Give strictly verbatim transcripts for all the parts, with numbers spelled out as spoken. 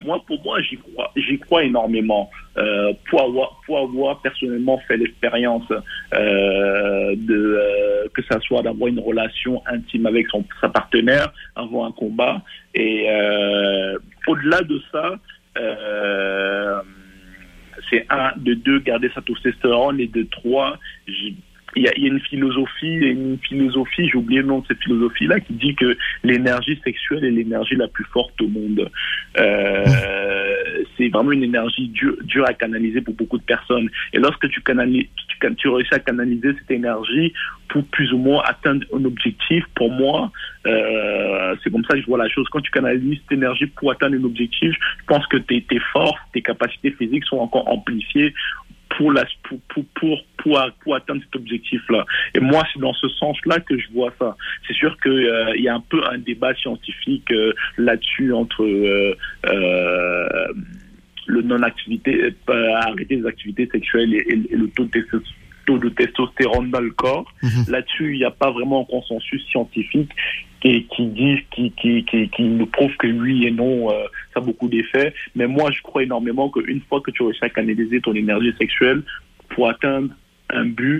moi, pour moi, j'y crois, j'y crois énormément. Euh, pour avoir, pour avoir personnellement fait l'expérience euh, de euh, que ça soit d'avoir une relation intime avec son sa partenaire avant un combat, et euh, au-delà de ça, euh, c'est un, de deux, garder sa testostérone, et de trois, j'ai Il y, a, il y a une philosophie, une philosophie, j'ai oublié le nom de cette philosophie-là, qui dit que l'énergie sexuelle est l'énergie la plus forte au monde. Euh, c'est vraiment une énergie dure, dure à canaliser pour beaucoup de personnes. Et lorsque tu canalises, tu, tu réussis à canaliser cette énergie pour plus ou moins atteindre un objectif, pour moi, euh, c'est comme ça que je vois la chose. Quand tu canalises cette énergie pour atteindre un objectif, je pense que tes, tes forces, tes capacités physiques sont encore amplifiées pour la pour pour pour pour, pour atteindre cet objectif-là. Et moi, c'est dans ce sens-là que je vois ça. C'est sûr que euh, il y a un peu un débat scientifique euh, là-dessus entre euh, euh, le non-activité, euh, arrêter les activités sexuelles et, et, et le taux de testostérone taux de testostérone dans le corps. Mmh. Là-dessus, il n'y a pas vraiment un consensus scientifique qui, qui dit, qui, qui, qui, qui nous prouve que oui et non, euh, ça a beaucoup d'effets. Mais moi, je crois énormément qu'une fois que tu réussis à canaliser ton énergie sexuelle pour atteindre un but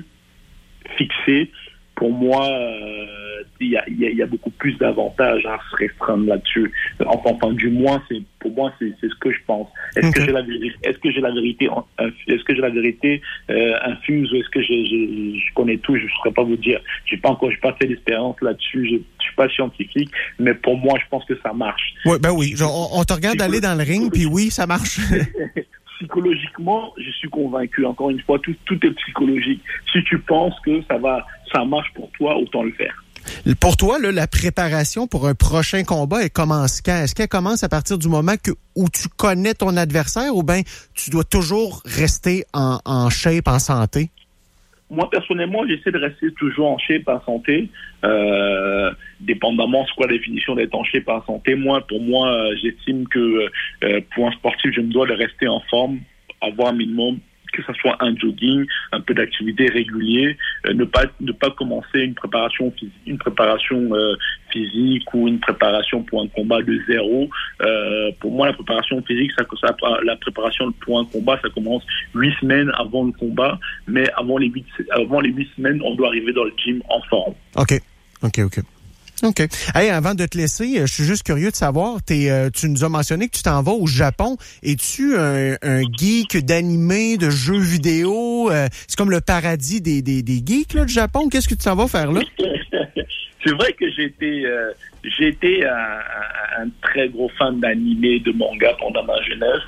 fixé, pour moi, euh, il y a, il y a, il y a beaucoup plus d'avantages à se restreindre là-dessus. Enfin, enfin, du moins, c'est pour moi, c'est, c'est ce que je pense. Est-ce okay. que j'ai la vérité Est-ce que j'ai la vérité Est-ce que j'ai la vérité euh, infuse, ou est-ce que j'ai, j'ai, je connais tout? Je ne saurais pas vous dire. J'ai pas encore, j'ai pas fait d'expérience là-dessus. Je, je suis pas scientifique, mais pour moi, je pense que ça marche. Oui, ben oui. On, on te regarde aller dans le ring, puis oui, ça marche. Psychologiquement, je suis convaincu. Encore une fois, tout, tout est psychologique. Si tu penses que ça va, ça marche pour toi, autant le faire. Pour toi, là, la préparation pour un prochain combat, elle commence quand? Est-ce qu'elle commence à partir du moment que, où tu connais ton adversaire, ou bien tu dois toujours rester en, en shape, en santé? Moi, personnellement, j'essaie de rester toujours en shape, en santé, euh, dépendamment de quoi la définition d'être en shape, en santé. Moi, pour moi, euh, j'estime que euh, pour un sportif, je me dois de rester en forme, avoir un minimum, que ce soit un jogging, un peu d'activité régulière, euh, ne pas ne pas commencer une préparation physique, une préparation euh, physique ou une préparation pour un combat de zéro. Euh, pour moi, la préparation physique, ça, ça la préparation pour un combat, ça commence huit semaines avant le combat, mais avant les huit avant les huit semaines, on doit arriver dans le gym en forme. Ok, ok, ok. OK. Hey, avant de te laisser, je suis juste curieux de savoir, t'es, euh, tu nous as mentionné que tu t'en vas au Japon. Es-tu un, un geek d'animé, de jeux vidéo? Euh, c'est comme le paradis des, des, des geeks là, du Japon. Qu'est-ce que tu t'en vas faire là? C'est vrai que j'étais, euh, j'étais un, un, un très gros fan d'animé, de manga pendant ma jeunesse.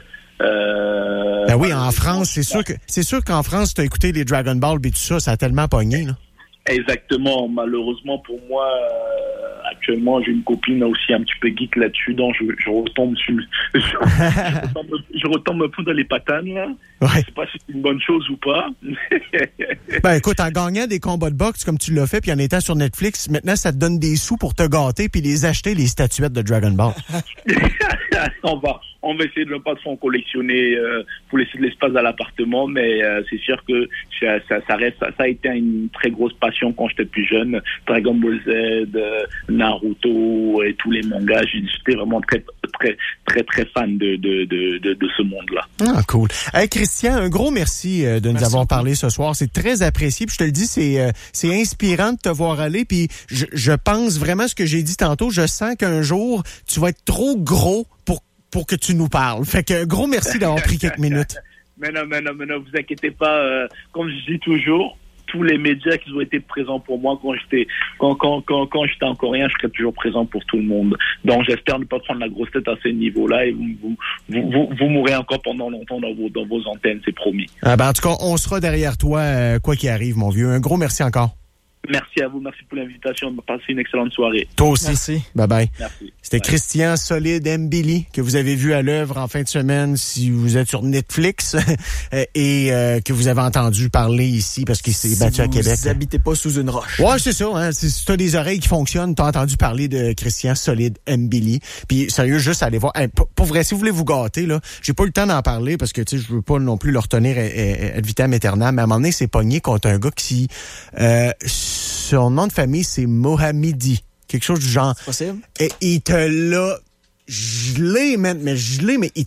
Euh, ben oui, en France, c'est sûr que c'est sûr qu'en France, tu as écouté les Dragon Ball et tout ça, ça a tellement pogné, là. Exactement. Malheureusement pour moi, euh, actuellement, j'ai une copine aussi un petit peu geek là-dessus, donc je, je retombe sur, je, je, retombe, je retombe un peu dans les patanes là. Ouais. Je sais pas si c'est une bonne chose ou pas. Ben écoute, en gagnant des combats de boxe comme tu l'as fait, puis en étant sur Netflix, maintenant ça te donne des sous pour te gâter puis les acheter les statuettes de Dragon Ball. on va, on va essayer de ne pas trop en collectionner euh, pour laisser de l'espace à l'appartement, mais euh, c'est sûr que ça, ça, ça reste, ça, ça a été une très grosse passion quand j'étais plus jeune. Dragon Ball Z, euh, Naruto et tous les mangas, j'étais vraiment très, très, très, très fan de de de de, de ce monde-là. Ah cool. Hey Christian, un gros merci euh, de nous merci avoir parlé ce soir. C'est très apprécié. Puis je te le dis, c'est euh, c'est inspirant de te voir aller. Puis je, je pense vraiment ce que j'ai dit tantôt. Je sens qu'un jour tu vas être trop gros pour pour que tu nous parles. Fait que gros merci d'avoir pris quelques minutes. Mais non, mais non, mais non, vous inquiétez pas. Euh, comme je dis toujours, tous les médias qui ont été présents pour moi quand j'étais quand quand quand quand j'étais encore rien, je serais toujours présent pour tout le monde. Donc j'espère ne pas prendre la grosse tête à ce niveau-là et vous vous vous, vous, vous mourrez encore pendant longtemps dans vos dans vos antennes, c'est promis. Ah ben en tout cas, on sera derrière toi euh, quoi qu'il arrive, mon vieux. Un gros merci encore. Merci à vous, merci pour l'invitation. Passez une excellente soirée. Toi aussi. Merci. Bye bye. Merci. C'était bye. Christian Solide Mbili que vous avez vu à l'œuvre en fin de semaine si vous êtes sur Netflix et euh, que vous avez entendu parler ici parce qu'il s'est si battu à Québec. Vous n'habitez pas sous une roche. Ouais, c'est ça. Hein, si tu as des oreilles qui fonctionnent, tu as entendu parler de Christian Solide Mbili. Puis sérieux, juste aller voir. Hey, pour, pour vrai, si vous voulez vous gâter, là, j'ai pas eu le temps d'en parler parce que tu sais, je veux pas non plus le retenir ad vitam aeternam. Mais à un moment donné, c'est pogné contre un gars qui euh, son nom de famille, c'est Mohamedi. Quelque chose du genre. C'est possible. Et il te l'a gelé, man, mais gelé, mais il